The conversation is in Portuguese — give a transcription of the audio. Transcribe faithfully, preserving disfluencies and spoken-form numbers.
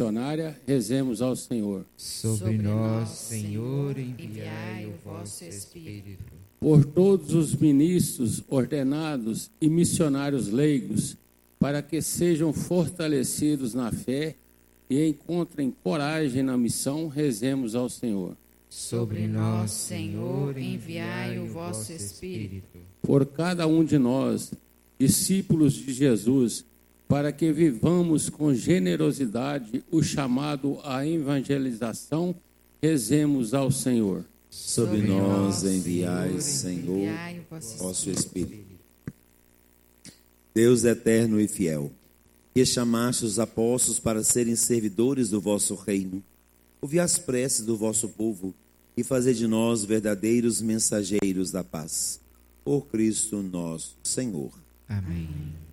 missionária, rezemos ao Senhor. Sobre nós, Senhor, enviai o vosso Espírito. Por todos os ministros ordenados e missionários leigos, para que sejam fortalecidos na fé e encontrem coragem na missão, rezemos ao Senhor. Sobre nós, Senhor, enviai o vosso Espírito. Por cada um de nós, discípulos de Jesus, para que vivamos com generosidade o chamado à evangelização, rezemos ao Senhor. Sobre nós enviai, Senhor, vosso Espírito. Deus eterno e fiel, que chamaste os apóstolos para serem servidores do vosso reino, ouvi as preces do vosso povo e fazei de nós verdadeiros mensageiros da paz. Por Cristo nosso Senhor. Amém.